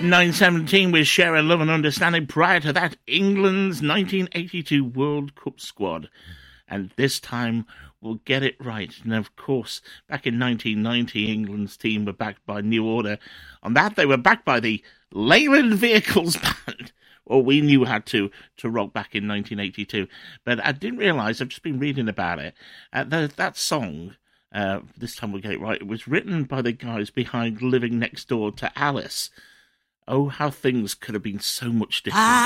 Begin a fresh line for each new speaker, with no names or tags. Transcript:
9:17 with Share Love and Understanding. Prior to that, England's 1982 World Cup squad. And this time we'll get it right. And of course, back in 1990, England's team were backed by New Order. On that, they were backed by the Leyland Vehicles Band. Well, we knew how to rock back in 1982. But I didn't realise, I've just been reading about it, that song, this time we'll get it right, it was written by the guys behind Living Next Door to Alice. Oh, how things could have been so much different.